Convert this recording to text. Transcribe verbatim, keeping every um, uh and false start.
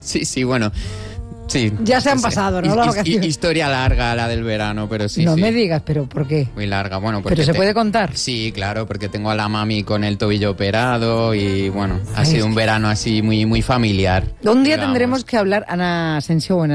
Sí, sí, bueno... Sí, ya se han sí, pasado, ¿no? His, La his, vacación. historia larga la del verano, pero sí. No sí. me digas, pero ¿por qué? Muy larga, bueno. Porque ¿Pero se te... puede contar? Sí, claro, porque tengo a la mami con el tobillo operado y bueno, ha Ay, sido es un que... verano así muy, muy familiar. Un día digamos. tendremos que hablar, Ana Asensio, buenas